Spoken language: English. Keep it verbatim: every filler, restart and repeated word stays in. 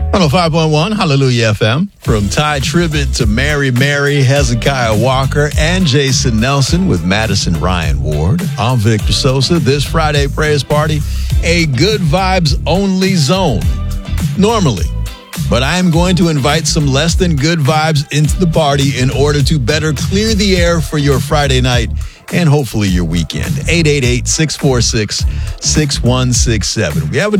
one oh five point one, Hallelujah F M. From Ty Tribbett to Mary Mary, Hezekiah Walker, and Jason Nelson with Madison Ryan Ward. I'm Victor Sosa. This Friday Prayers Party, a good vibes only zone. Normally. But I am going to invite some less than good vibes into the party in order to better clear the air for your Friday night and hopefully your weekend. eight eight eight, six four six, six one six seven. We have a